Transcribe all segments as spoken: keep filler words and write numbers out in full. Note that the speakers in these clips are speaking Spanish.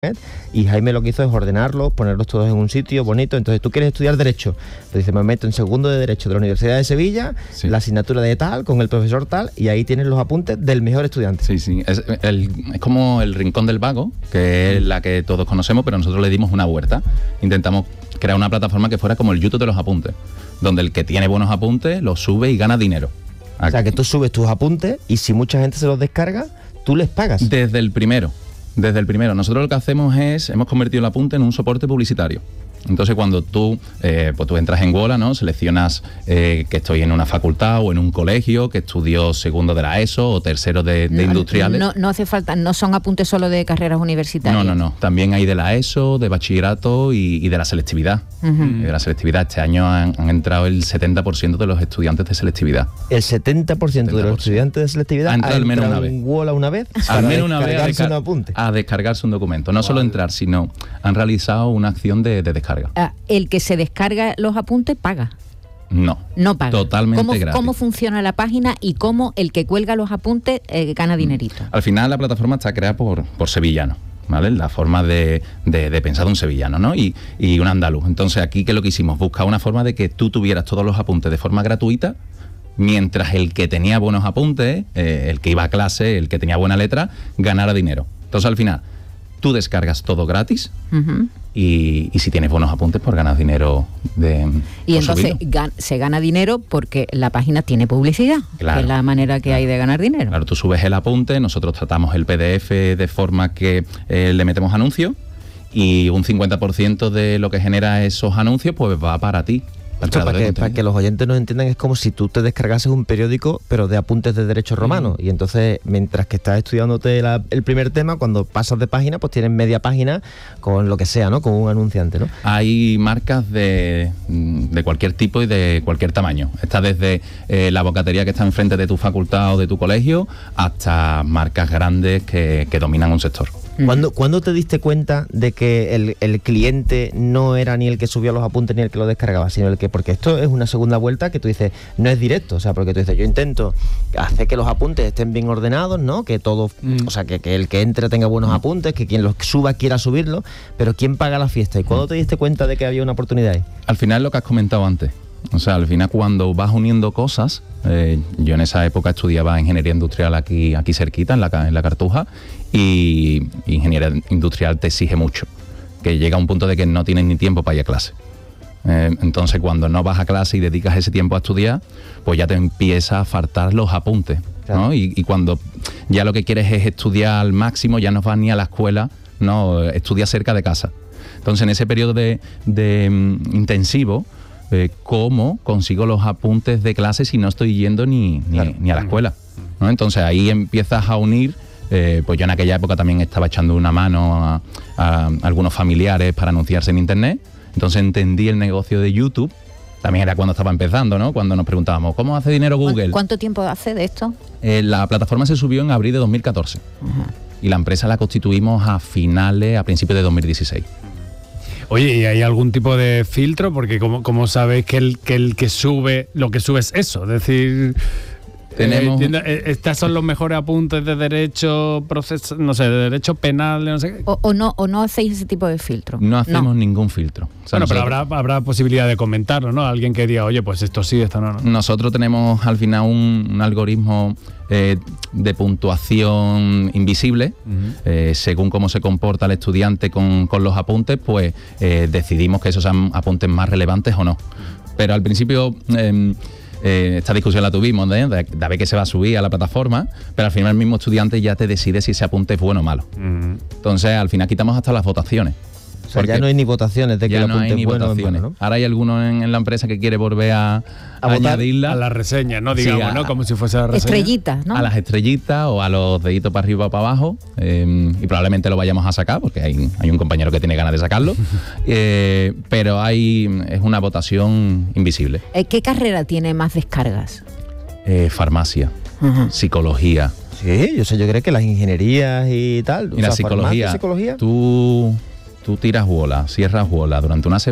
Y Jaime lo que hizo es ordenarlos, ponerlos todos en un sitio bonito. Entonces tú quieres estudiar Derecho, te dice, me meto en segundo de Derecho de la Universidad de Sevilla, sí. La asignatura de tal, con el profesor tal, y ahí tienes los apuntes del mejor estudiante. Sí, sí, es, el, es como el Rincón del Vago, que es la que todos conocemos, pero nosotros le dimos una vuelta. Intentamos crear una plataforma que fuera como el YouTube de los apuntes, donde el que tiene buenos apuntes los sube y gana dinero. Aquí. O sea, que tú subes tus apuntes y si mucha gente se los descarga, tú les pagas. Desde el primero. Desde el primero. Nosotros lo que hacemos es, hemos convertido el apunte en un soporte publicitario. Entonces cuando tú, eh, pues tú entras en Wola, ¿no? Seleccionas eh, que estoy en una facultad o en un colegio, que estudio segundo de la ESO o tercero de, de no, industriales. No, no hace falta, no son apuntes solo de carreras universitarias. No, no, no. También hay de la ESO, de bachillerato y, y de la selectividad. Uh-huh. De la selectividad. Este año han, han entrado el setenta por ciento de los estudiantes de selectividad. El setenta por ciento, setenta por ciento de los estudiantes de selectividad han entrado al menos una vez. En Wola una vez al menos una vez a, descargarse descar- un apunte. a descargarse un documento. No wow. solo entrar, sino han realizado una acción de, de descarga. Ah, el que se descarga los apuntes paga. No, no paga. Totalmente ¿Cómo, gratis. ¿Cómo funciona la página y cómo el que cuelga los apuntes eh, gana dinerito? Al final la plataforma está creada por, por sevillanos, ¿vale? La forma de, de, de pensar de un sevillano, ¿no? Y, y un andaluz. Entonces aquí, ¿qué es lo que hicimos? Buscar una forma de que tú tuvieras todos los apuntes de forma gratuita, mientras el que tenía buenos apuntes, eh, el que iba a clase, el que tenía buena letra, ganara dinero. Entonces al final, tú descargas todo gratis. Uh-huh. Y, y si tienes buenos apuntes, pues ganas dinero de y entonces gan- se gana dinero porque la página tiene publicidad, claro, que es la manera que claro. hay de ganar dinero. Claro, tú subes el apunte, nosotros tratamos el P D F de forma que eh, le metemos anuncios y un cincuenta por ciento de lo que genera esos anuncios pues va para ti. Esto para, que, para que los oyentes nos entiendan, es como si tú te descargases un periódico, pero de apuntes de derecho romano. Mm. Y entonces, mientras que estás estudiándote la, el primer tema, cuando pasas de página, pues tienes media página con lo que sea, ¿no? Con un anunciante, ¿no? Hay marcas de, de cualquier tipo y de cualquier tamaño. Está desde eh, la bocatería que está enfrente de tu facultad o de tu colegio, hasta marcas grandes que, que dominan un sector. ¿Cuándo, ¿Cuándo te diste cuenta de que el, el cliente no era ni el que subía los apuntes ni el que los descargaba, sino el que, porque esto es una segunda vuelta que tú dices, no es directo, o sea, porque tú dices, yo intento hacer que los apuntes estén bien ordenados, ¿no? Que todo, mm. o sea, que, que el que entre tenga buenos mm. apuntes, que quien los suba quiera subirlos, pero ¿quién paga la fiesta? ¿Y cuándo mm. te diste cuenta de que había una oportunidad ahí? Al final lo que has comentado antes. O sea, al final cuando vas uniendo cosas, eh, yo en esa época estudiaba ingeniería industrial aquí, aquí cerquita, en la, en la Cartuja, y ingeniería industrial te exige mucho, que llega a un punto de que no tienes ni tiempo para ir a clase. Eh, entonces cuando no vas a clase y dedicas ese tiempo a estudiar, pues ya te empieza a faltar los apuntes, claro. ¿no? Y, y cuando ya lo que quieres es estudiar al máximo, ya no vas ni a la escuela, no, estudias cerca de casa. Entonces en ese periodo de, de um, intensivo, Eh, cómo consigo los apuntes de clase si no estoy yendo ni, ni, claro. ni a la escuela, ¿no? Entonces ahí empiezas a unir, eh, pues yo en aquella época también estaba echando una mano a, a, a algunos familiares para anunciarse en internet, entonces entendí el negocio de YouTube, también era cuando estaba empezando, ¿no? Cuando nos preguntábamos, ¿cómo hace dinero Google? ¿Cuánto tiempo hace de esto? Eh, la plataforma se subió en abril de dos mil catorce uh-huh. y la empresa la constituimos a finales, a principios de dos mil dieciséis. Oye, ¿y hay algún tipo de filtro? Porque como, como sabéis que el, que el que sube, lo que sube es eso, es decir... Tenemos... Eh, estos son los mejores apuntes de derecho proceso, no sé, de derecho penal, no sé qué. O, o no, o no hacéis ese tipo de filtro. No hacemos no. ningún filtro. O sea, bueno, nosotros... pero habrá, habrá posibilidad de comentarlo, ¿no? Alguien que diga, oye, pues esto sí, esto no. no. Nosotros tenemos al final un, un algoritmo eh, de puntuación invisible. Uh-huh. Eh, según cómo se comporta el estudiante con, con los apuntes, pues eh, decidimos que esos sean apuntes más relevantes o no. Pero al principio... Eh, Eh, esta discusión la tuvimos ¿eh? de, de a ver qué se va a subir a la plataforma, pero al final el mismo estudiante ya te decide si ese apunte es bueno o malo. Mm. Entonces al final quitamos hasta las votaciones. O sea, ya no hay ni votaciones de que el apunte es bueno o bueno, ¿no? Ahora hay alguno en, en la empresa que quiere volver a, a, a añadirla a las reseñas, ¿no? Digamos, sí, a, ¿no? Como si fuese la reseña. Estrellitas, ¿no? A las estrellitas o a los deditos para arriba o para abajo. Eh, y probablemente lo vayamos a sacar porque hay, hay un compañero que tiene ganas de sacarlo. eh, pero hay es una votación invisible. ¿Qué carrera tiene más descargas? Eh, farmacia, uh-huh. psicología. Sí, yo sé, yo creo que las ingenierías y tal. Mira, o sea, psicología, farmacia, psicología. Tú... Tú tiras Wola, cierras Wola durante una semana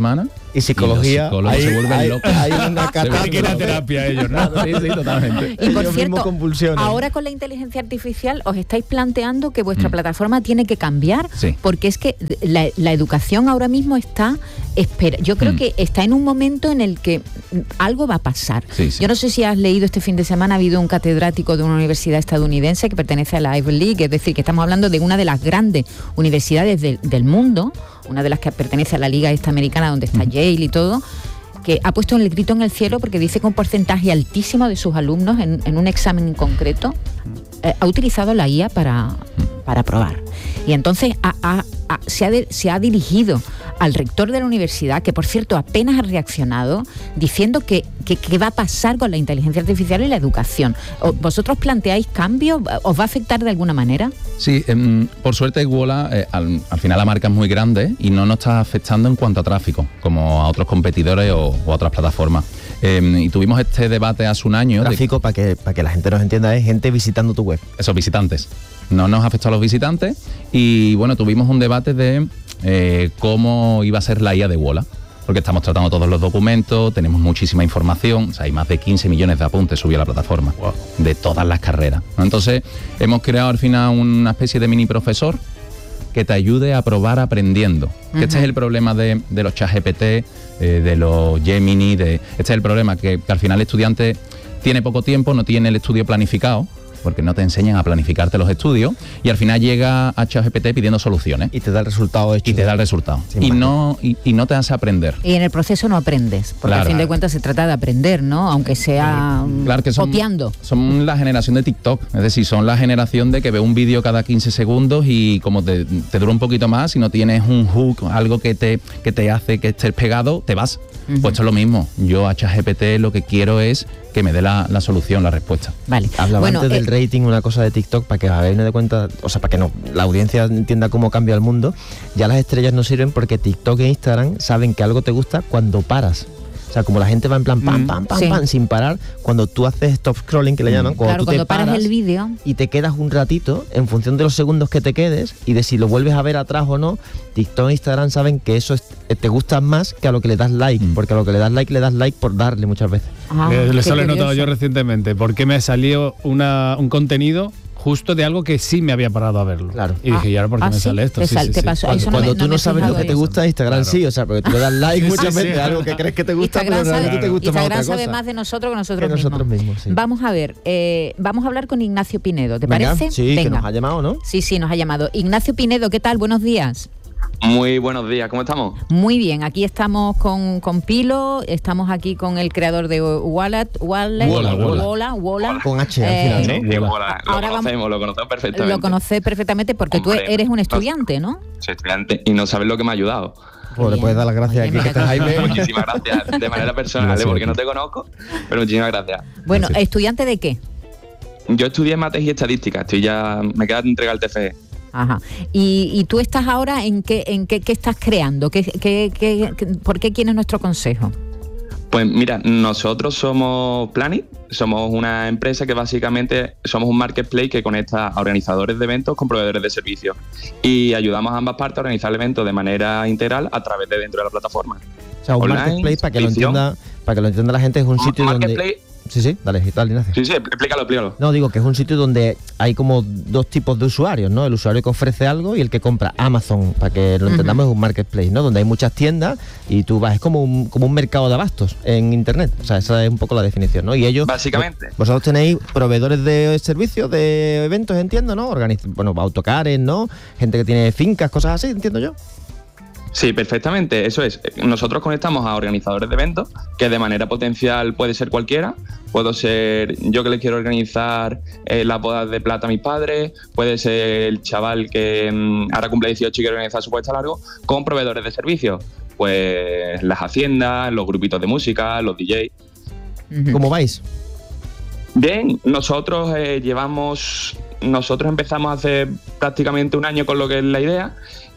Y psicología, y los hay, se vuelven hay, locos. Hay una catástrofe. Que era terapia ellos, ¿no? Sí, sí, totalmente. Y por ellos cierto, convulsionan. ahora con la inteligencia artificial os estáis planteando que vuestra mm. plataforma tiene que cambiar, sí. porque es que la, la educación ahora mismo está, espera, yo creo mm. que está en un momento en el que algo va a pasar. Sí, sí. Yo no sé si has leído este fin de semana, ha habido un catedrático de una universidad estadounidense que pertenece a la Ivy League, es decir, que estamos hablando de una de las grandes universidades de, del mundo, una de las que pertenece a la Liga Esta Americana, donde está Yale y todo, que ha puesto el grito en el cielo porque dice que un porcentaje altísimo de sus alumnos en, en un examen concreto eh, ha utilizado la I A para, para probar. Y entonces ha, ha, ha, se, ha de, se ha dirigido al rector de la universidad, que por cierto apenas ha reaccionado, diciendo que qué va a pasar con la inteligencia artificial y la educación. ¿Vosotros planteáis cambios? ¿Os va a afectar de alguna manera? Sí, eh, por suerte Wola, eh, al, al final la marca es muy grande y no nos está afectando en cuanto a tráfico, como a otros competidores o, o a otras plataformas. Eh, y tuvimos este debate hace un año. Tráfico, para que, para que la gente nos entienda, es gente visitando tu web. Esos visitantes. No nos afectó a los visitantes y bueno, tuvimos un debate de eh, cómo iba a ser la I A de Wola, porque estamos tratando todos los documentos, tenemos muchísima información, o sea, hay más de quince millones de apuntes subidos a la plataforma, wow, de todas las carreras, ¿no? Entonces, hemos creado al final una especie de mini profesor que te ayude a probar aprendiendo. Uh-huh. Este es el problema de, de los ChatGPT, eh, de los Gemini, de, este es el problema, que, que al final el estudiante tiene poco tiempo, no tiene el estudio planificado, porque no te enseñan a planificarte los estudios, y al final llega a ChatGPT pidiendo soluciones. Y te da el resultado hecho. Y te da el resultado. Y no, y, y no te hace aprender. Y en el proceso no aprendes, porque claro, al fin de cuentas se trata de aprender, ¿no? Aunque sea claro que son, copiando. Son la generación de TikTok, es decir, son la generación de que ve un vídeo cada quince segundos y como te, te dura un poquito más, si no tienes un hook, algo que te, que te hace que estés pegado, te vas. Uh-huh. Pues esto es lo mismo. Yo a ChatGPT lo que quiero es que me dé la, la solución, la respuesta. Vale. Hablaba bueno, antes eh, del rating, una cosa de TikTok, para que os hagáis de cuenta, o sea, para que no, la audiencia entienda cómo cambia el mundo. Ya las estrellas no sirven porque TikTok e Instagram saben que algo te gusta cuando paras. O sea, como la gente va en plan pam, pam, pam, sí. pam, sin parar, cuando tú haces stop scrolling, que le llaman, cuando claro, tú cuando te paras paras el vídeo y te quedas un ratito, en función de los segundos que te quedes y de si lo vuelves a ver atrás o no, TikTok e Instagram saben que eso es, te gusta más que a lo que le das like, mm. porque a lo que le das like, le das like por darle muchas veces. Ah, eh, eso lo he notado yo recientemente, porque me salió una, un contenido justo de algo que sí me había parado a verlo. Claro. Y dije, ¿y ahora por qué ah, me sí? sale esto? Te Sí, sal, sí, te sí. pasó. Cuando, eso cuando no me, tú no, no sabes lo que te gusta, Instagram claro. sí, o sea, porque tú le das like sí, muchas sí, veces sí, a algo claro. que crees que te gusta, Instagram pero realmente sabe, te gusta Instagram más otra sabe cosa. más de nosotros que nosotros, que nosotros mismos. mismos sí. Vamos a ver, eh, vamos a hablar con Ignacio Pinedo, ¿te Venga, parece? Sí, Venga. que nos ha llamado, ¿no? Sí, sí, nos ha llamado. Ignacio Pinedo, ¿qué tal? Buenos días. Muy buenos días, ¿cómo estamos? Muy bien, aquí estamos con, con Pilo, estamos aquí con el creador de Wallet, Wallet, Wola, Wola. Wola, Wola. Con H al final, ¿no? Sí, Wola. Lo Ahora conocemos, vamos, lo conocemos perfectamente. Lo conoces perfectamente porque Hombre, tú eres un estudiante, ¿no? Soy estudiante y no sabes lo que me ha ayudado. Pues le puedes dar las gracias aquí, que está Jaime. Muchísimas gracias, de manera personal, ¿eh? Porque no te conozco, pero muchísimas gracias. Bueno, Gracias. ¿estudiante de qué? Yo estudié mates y estadística, estoy ya, me queda entregar el T F E. Ajá. ¿Y, y tú estás ahora en qué, en qué, qué estás creando? ¿Qué, qué, qué, qué, ¿Por qué quieres nuestro consejo? Pues mira, nosotros somos Planit, somos una empresa que básicamente somos un marketplace que conecta a organizadores de eventos con proveedores de servicios y ayudamos a ambas partes a organizar el evento de manera integral a través de dentro de la plataforma. O sea, un Online, marketplace, para que, lo edición. entienda, para que lo entienda la gente, es un sitio donde... Sí, sí, dale, dale, Ignacio. Sí, sí, explícalo, explícalo. No, digo que es un sitio donde hay como dos tipos de usuarios, ¿no? El usuario que ofrece algo y el que compra. Amazon, para que lo entendamos, uh-huh. es un marketplace, ¿no? Donde hay muchas tiendas y tú vas, es como un, como un mercado de abastos en internet. O sea, esa es un poco la definición, ¿no? Y ellos... Básicamente. Vosotros tenéis proveedores de servicios, de eventos, entiendo, ¿no? Organiz- bueno, autocares, ¿no? Gente que tiene fincas, cosas así, entiendo yo. Sí, perfectamente, eso es. Nosotros conectamos a organizadores de eventos, que de manera potencial puede ser cualquiera. Puedo ser yo que le quiero organizar eh, las bodas de plata a mis padres, puede ser el chaval que mmm, ahora cumple dieciocho y quiere organizar su puesta largo, con proveedores de servicios. Pues las haciendas, los grupitos de música, los D J. Uh-huh. ¿Cómo vais? Bien, nosotros eh, llevamos, nosotros empezamos hace prácticamente un año con lo que es la idea.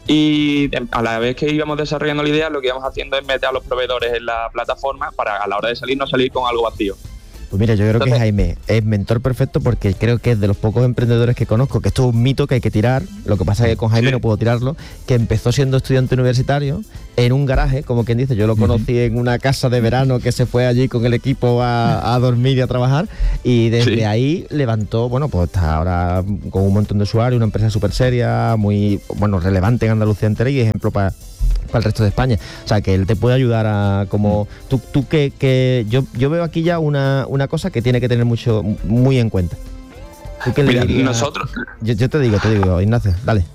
Y a la vez que íbamos desarrollando la idea, lo que íbamos haciendo es meter a los proveedores en la plataforma para a la hora de salir no salir con algo vacío. Pues mira, yo creo Entonces, que Jaime es mentor perfecto porque creo que es de los pocos emprendedores que conozco, que esto es un mito que hay que tirar, lo que pasa es que con Jaime sí. no puedo tirarlo, que empezó siendo estudiante universitario en un garaje, como quien dice, yo lo conocí uh-huh. en una casa de verano que se fue allí con el equipo a, a dormir y a trabajar, y desde sí. ahí levantó, bueno, pues está ahora con un montón de usuarios, una empresa súper seria, muy, bueno, relevante en Andalucía entera y ejemplo para... para el resto de España. O sea, que él te puede ayudar a como... Tú, tú que, que yo, yo veo aquí ya una, una cosa que tiene que tener mucho muy en cuenta. ¿Tú qué le Mira, dirías? nosotros... Yo, yo te digo, te digo, Ignacio, dale.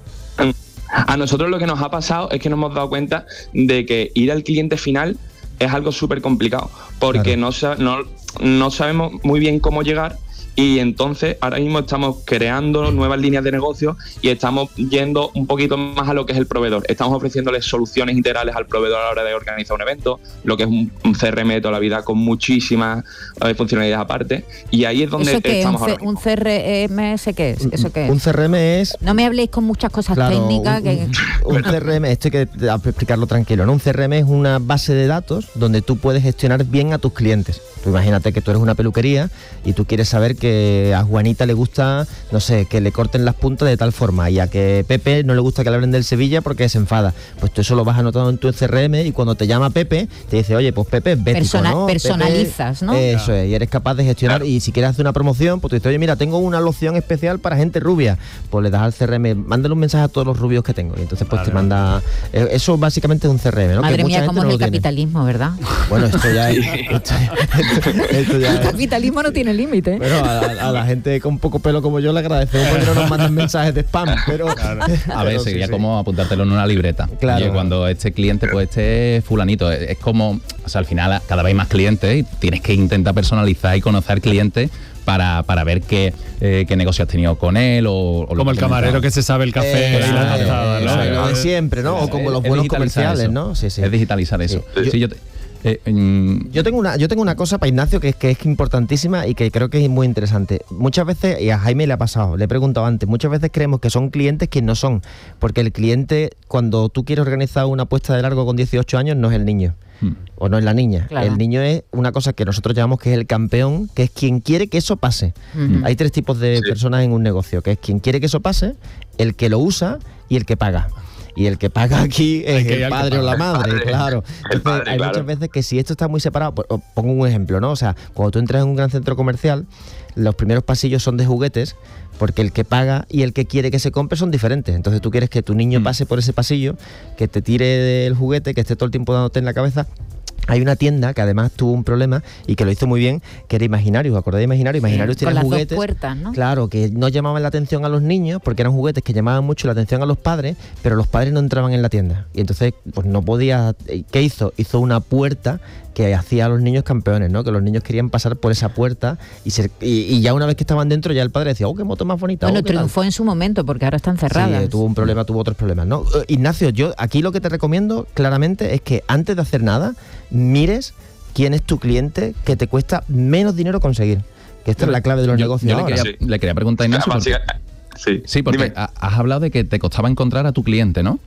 A nosotros lo que nos ha pasado es que nos hemos dado cuenta de que ir al cliente final es algo súper complicado, porque claro. no, no, no sabemos muy bien cómo llegar. Y entonces ahora mismo estamos creando nuevas líneas de negocio y estamos yendo un poquito más a lo que es el proveedor. Estamos ofreciéndoles soluciones integrales al proveedor a la hora de organizar un evento, lo que es un, un C R M de toda la vida con muchísimas eh, funcionalidades aparte. Y ahí es donde ¿Eso qué? estamos ¿Un, ahora mismo. ¿Un C R M qué es? ¿Eso qué es? Un C R M es... No me habléis con muchas cosas claro, técnicas. Un, que... un C R M, esto hay que explicarlo tranquilo, ¿no? Un C R M es una base de datos donde tú puedes gestionar bien a tus clientes. Tú imagínate que tú eres una peluquería y tú quieres saber que a Juanita le gusta, no sé, que le corten las puntas de tal forma y a que Pepe no le gusta que le hablen del Sevilla porque se enfada. Pues tú eso lo vas anotando en tu C R M y cuando te llama Pepe te dice, oye, pues Pepe es bético, Persona, ¿no? Personalizas, Pepe, ¿no? Eso claro. es, y eres capaz de gestionar. Claro. Y si quieres hacer una promoción, pues tú dices, oye, mira, tengo una loción especial para gente rubia. Pues le das al C R M, mándale un mensaje a todos los rubios que tengo. Y entonces pues vale, te manda... Vale. Eso básicamente es un C R M, ¿no? Madre que mía, cómo no es el capitalismo, ¿verdad? Bueno, esto ya es... Esto, esto, esto ya el capitalismo no tiene límite. Bueno, a, a la gente con poco pelo como yo le agradecemos porque no nos mandan mensajes de spam, pero... Claro. A ver, sería sí, como sí. apuntártelo en una libreta. Claro. Oye, cuando este cliente, pues este fulanito, es, es como, o sea, al final cada vez hay más clientes y tienes que intentar personalizar y conocer clientes para, para ver qué, eh, qué negocio has tenido con él o, o como lo el camarero que se sabe el café eh, y la tostada, ¿no? Lo de siempre, ¿no? O como los buenos comerciales, eso. ¿no? Sí, sí. Es digitalizar eso. Sí. Sí, yo te, Eh, mm, yo tengo una yo tengo una cosa para Ignacio que es que es importantísima y que creo que es muy interesante. Muchas veces, y a Jaime le ha pasado, le he preguntado antes, muchas veces creemos que son clientes que no son, porque el cliente, cuando tú quieres organizar una puesta de largo con dieciocho años, no es el niño. Hmm. O no es la niña. Claro. El niño es una cosa que nosotros llamamos que es el campeón, que es quien quiere que eso pase. Uh-huh. Hay tres tipos de sí. personas en un negocio, que es quien quiere que eso pase, el que lo usa y el que paga. Y el que paga aquí es el, el padre o la madre, padre, claro. Entonces, padre, hay claro. muchas veces que si esto está muy separado, pues, pongo un ejemplo, ¿no? O sea, cuando tú entras en un gran centro comercial, los primeros pasillos son de juguetes, porque el que paga y el que quiere que se compre son diferentes. Entonces tú quieres que tu niño mm. pase por ese pasillo, que te tire del juguete, que esté todo el tiempo dándote en la cabeza. Hay una tienda que además tuvo un problema y que lo hizo muy bien, que era Imaginarius. ¿Os acordáis de Imaginarius? Imaginarius sí, tiene con juguetes. Las dos puertas, ¿no? Claro, que no llamaban la atención a los niños porque eran juguetes que llamaban mucho la atención a los padres, pero los padres no entraban en la tienda. Y entonces, pues no podía. ¿Qué hizo? Hizo una puerta que hacía a los niños campeones, ¿no? Que los niños querían pasar por esa puerta y, ser, y, y ya una vez que estaban dentro, ya el padre decía, oh, qué moto más bonita. Bueno, oh, triunfó en su momento porque ahora están cerradas. Sí, tuvo un problema, tuvo otros problemas, ¿no? Uh, Ignacio, yo aquí lo que te recomiendo claramente es que antes de hacer nada, mires quién es tu cliente que te cuesta menos dinero conseguir. Que esta es la clave de los yo, negocios yo ahora. Le quería, sí. le quería preguntar a Ignacio. Porque, sí, sí, porque Dime. has hablado de que te costaba encontrar a tu cliente, ¿no?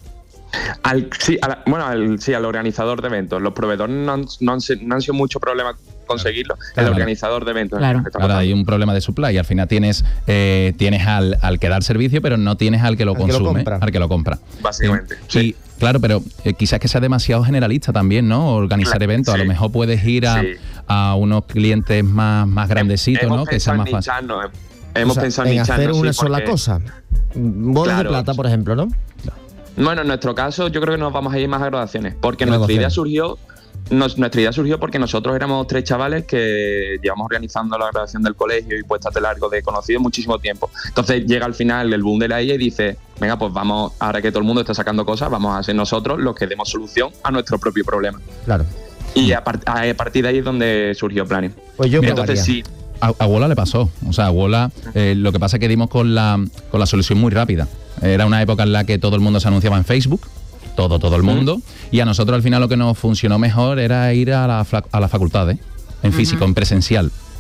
Al, sí, a bueno, al, sí, al organizador de eventos. Los proveedores no han, no han, no han sido mucho problema conseguirlo. Claro, el organizador de eventos. Claro, claro hay un problema de supply. Al final tienes eh, tienes al, al que da el servicio, pero no tienes al que lo al consume, que lo al que lo compra. Básicamente. Sí. Y, claro, pero eh, quizás que sea demasiado generalista también, ¿no? Organizar claro, eventos. Sí. A lo mejor puedes ir a, sí. a unos clientes más, más grandecitos, hemos ¿no? Que sean más fáciles. Hemos o sea, pensado en, en hacer una sí, sola porque... cosa. Bodas claro. de plata, por ejemplo, ¿no? Bueno, en nuestro caso yo creo que nos vamos a ir más a graduaciones, porque nuestra idea surgió nos, nuestra idea surgió porque nosotros éramos tres chavales que llevamos organizando la graduación del colegio y puestas de largo de conocidos muchísimo tiempo. Entonces llega al final el boom de la I A y dice, venga, pues vamos, ahora que todo el mundo está sacando cosas, vamos a ser nosotros los que demos solución a nuestro propio problema. Claro. Y a, part a partir de ahí es donde surgió Planning. Pues yo Mira, entonces sí. A, a Wola le pasó, o sea, a Wola eh, lo que pasa es que dimos con la, con la solución muy rápida. Era una época en la que todo el mundo se anunciaba en Facebook, todo, todo el mundo, uh-huh. y a nosotros al final lo que nos funcionó mejor era ir a la, a las facultades, en físico, uh-huh. en presencial.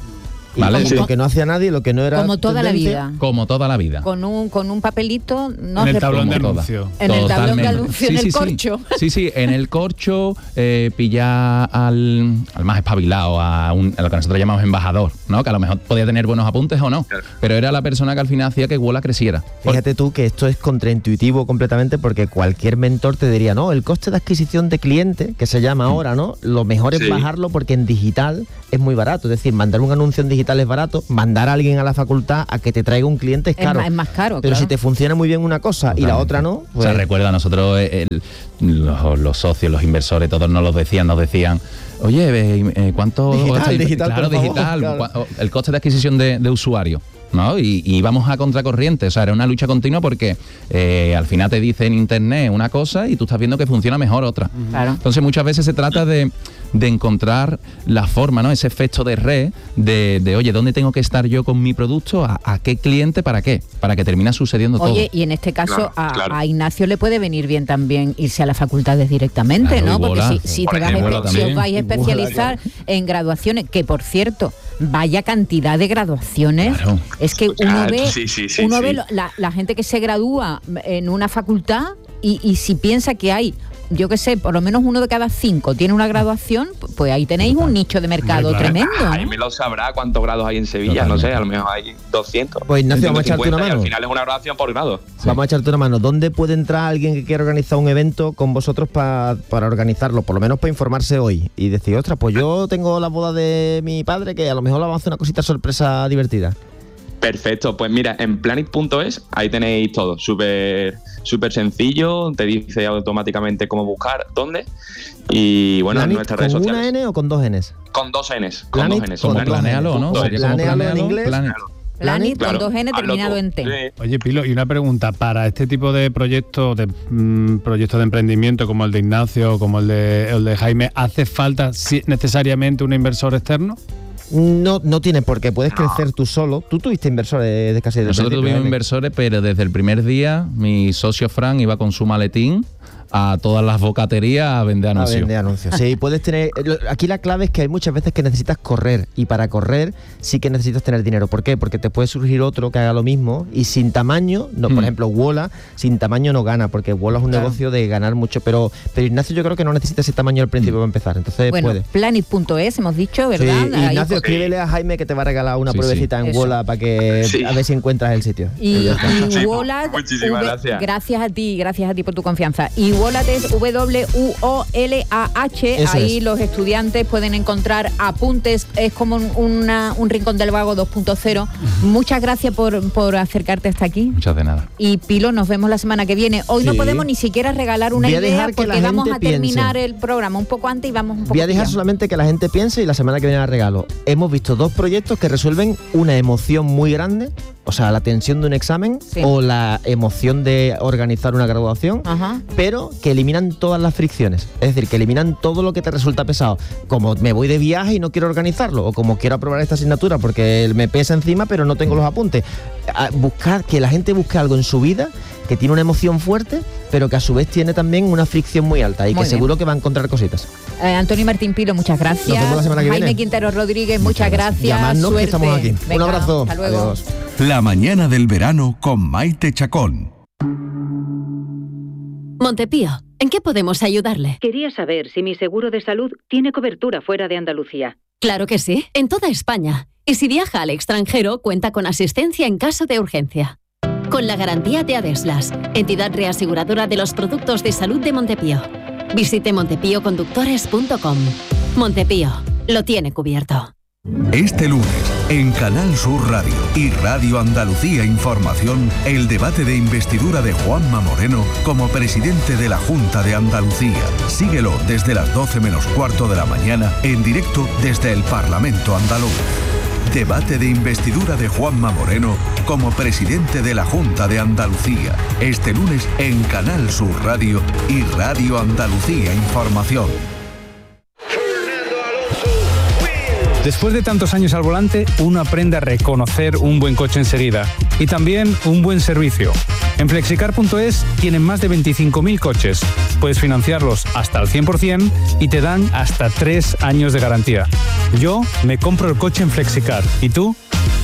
¿vale? Sí. Lo que no hacía nadie, lo que no era como toda tendencia. la vida. Como toda la vida. Con un, con un papelito... No en el se tablón ponga. de anuncio. En el tablón de Totalmente. anuncio, Sí, en el sí, sí. corcho. Sí, sí, en el corcho, eh, pillar al, al más espabilado, a, un, a lo que nosotros llamamos embajador, ¿no? Que a lo mejor podía tener buenos apuntes o no, pero era la persona que al final hacía que Wola creciera. Fíjate tú que esto es contraintuitivo completamente, porque cualquier mentor te diría, no, el coste de adquisición de cliente, que se llama ahora, ¿no? Lo mejor es Sí. bajarlo porque en digital es muy barato. Es decir, mandar un anuncio en digital es barato, mandar a alguien a la facultad a que te traiga un cliente es Es caro. más- es más caro, Pero claro. si te funciona muy bien una cosa y la otra no, O pues sea, recuerda, nosotros, eh, el- los, los socios, los inversores, todos nos lo decían, nos decían, oye, eh, eh, ¿cuánto Digital, gastáis? digital, Claro, por favor, digital, claro. cua- el coste de adquisición de, de usuario. ¿No? Y, y íbamos a contracorriente, o sea, era una lucha continua porque eh, al final te dice en internet una cosa y tú estás viendo que funciona mejor otra. Claro. Entonces muchas veces se trata de, de encontrar la forma, ¿no? Ese efecto de red, de, de oye, ¿dónde tengo que estar yo con mi producto? ¿A, a qué cliente? ¿Para qué? Para que termine sucediendo Oye, todo. y en este caso Claro, a, claro. a Ignacio le puede venir bien también irse a las facultades directamente, Claro, ¿no? y Porque bola. si, si, Por te vas a ejemplo, espe- si también. os vais a Y bola, especializar en graduaciones, que por cierto, vaya cantidad de graduaciones, Claro. es que uno Ah, ve, sí, sí, sí, uno sí. ve lo- la, la gente que se gradúa en una facultad y, y si piensa que hay, yo qué sé, por lo menos uno de cada cinco tiene una graduación, pues ahí tenéis un nicho de mercado Claro. tremendo, ¿no? Jaime lo sabrá cuántos grados hay en Sevilla, no sé, a lo mejor hay doscientos. Pues, Ignacio, vamos a echarte ciento una cincuenta, y mano. al final es una graduación por grado. vamos a echarte una mano. ¿Dónde puede entrar alguien que quiera organizar un evento con vosotros pa- para organizarlo? Por lo menos para informarse hoy y decir, ostras, pues yo tengo la boda de mi padre que a lo mejor le vamos a hacer una cosita sorpresa divertida. Perfecto, pues mira, en planet punto es ahí tenéis todo, súper súper sencillo, te dice automáticamente cómo buscar, dónde, y bueno, en ¿Planet nuestras redes con sociales. una N o con dos Ns? Con dos Ns, con Planet dos Ns. con Como dos planéalo, ¿no? Punto Sería es. como Planéalo en planéalo, inglés. planet. Planet Claro, con dos N hazlo terminado tú. en T. Sí. Oye, Pilo, y una pregunta, para este tipo de proyectos, de mm, proyectos de emprendimiento como el de Ignacio, como el de, el de Jaime, ¿hace falta si- necesariamente un inversor externo? No, no tiene por qué, puedes crecer tú solo. Tú tuviste inversores de casi desde el Nosotros principio, tuvimos Jaime. inversores, pero desde el primer día mi socio Fran iba con su maletín a todas las bocaterías a vender A anuncios. vender anuncios. Sí, puedes tener. lo- Aquí la clave es que hay muchas veces que necesitas correr y para correr sí que necesitas tener dinero. ¿Por qué? Porque te puede surgir otro que haga lo mismo y sin tamaño, no, por Mm. ejemplo, Wola, sin tamaño no gana, porque Wola es un Claro. negocio de ganar mucho. Pero, pero Ignacio, yo creo que no necesita ese tamaño al principio para empezar. Entonces Bueno, puede. planet punto es, hemos dicho, Sí, ¿verdad? Ahí Ignacio, pues- escríbele a Jaime que te va a regalar una Sí, pruebecita sí. en Eso. Wola para que Sí. a ver si encuentras el sitio. Y, Y ya está. y Sí, Wallet, muchísimas V- gracias. gracias a ti, gracias a ti por tu confianza. Y Wallet es W U O L A H, Eso ahí es. los estudiantes pueden encontrar apuntes, es como un, una- un rincón del vago dos punto cero. Muchas gracias por, por acercarte hasta aquí. Muchas de nada. Y Pilo, nos vemos la semana que viene. Hoy no Sí. podemos ni siquiera regalar una Voy a idea dejar que la porque vamos gente a terminar piense. el programa un poco antes y vamos un poco Voy a dejar pillados. solamente que la gente piense y la semana que viene la regalo. Hemos visto dos proyectos que resuelven una emoción muy grande, o sea, la tensión de un examen Sí. o la emoción de organizar una graduación, Ajá. pero que eliminan todas las fricciones. Es decir, que eliminan todo lo que te resulta pesado. Como me voy de viaje y no quiero organizarlo, o como quiero aprobar esta asignatura porque me pesa encima pero no tengo los apuntes. A buscar, que la gente busque algo en su vida que tiene una emoción fuerte, pero que a su vez tiene también una fricción muy alta y Muy que bien. seguro que va a encontrar cositas. Eh, Antonio Martín Pilo, muchas gracias. Nos vemos la semana que Jaime viene. Quintero Rodríguez, muchas gracias. Llamadnos que Suerte. estamos aquí. Un Venga, abrazo. Hasta luego. Adiós. La mañana del verano con Maite Chacón. Montepío, ¿en qué podemos ayudarle? Quería saber si mi seguro de salud tiene cobertura fuera de Andalucía. Claro que sí, en toda España. Y si viaja al extranjero, cuenta con asistencia en caso de urgencia. Con la garantía de Adeslas, entidad reaseguradora de los productos de salud de Montepío. Visite montepío conductores punto com. Montepío, lo tiene cubierto. Este lunes, en Canal Sur Radio y Radio Andalucía Información, el debate de investidura de Juanma Moreno como presidente de la Junta de Andalucía. Síguelo desde las doce menos cuarto de la mañana, en directo desde el Parlamento andaluz. Debate de investidura de Juanma Moreno como presidente de la Junta de Andalucía. Este lunes en Canal Sur Radio y Radio Andalucía Información. Después de tantos años al volante, uno aprende a reconocer un buen coche enseguida y también un buen servicio. En flexicar punto es tienen más de veinticinco mil coches. Puedes financiarlos hasta al cien por ciento y te dan hasta tres años de garantía. Yo me compro el coche en Flexicar. ¿Y tú?